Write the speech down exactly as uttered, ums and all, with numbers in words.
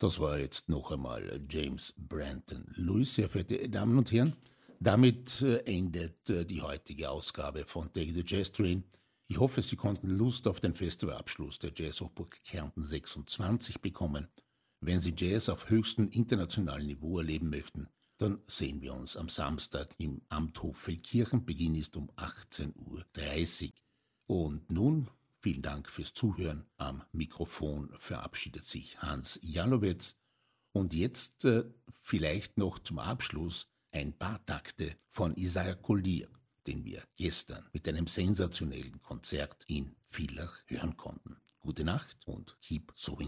Das war jetzt noch einmal James Branton Lewis, sehr verehrte Damen und Herren. Damit äh, endet äh, die heutige Ausgabe von Take the Jazz Train. Ich hoffe, Sie konnten Lust auf den Festivalabschluss der Jazz-Hochburg Kärnten sechsundzwanzig bekommen. Wenn Sie Jazz auf höchstem internationalen Niveau erleben möchten, dann sehen wir uns am Samstag im Amthof Feldkirchen. Beginn ist um achtzehn Uhr dreißig. Und nun, vielen Dank fürs Zuhören. Am Mikrofon verabschiedet sich Hans Jalowetz. Und jetzt äh, vielleicht noch zum Abschluss ein paar Takte von Isaiah Collier, den wir gestern mit einem sensationellen Konzert in Villach hören konnten. Gute Nacht und keep sowing.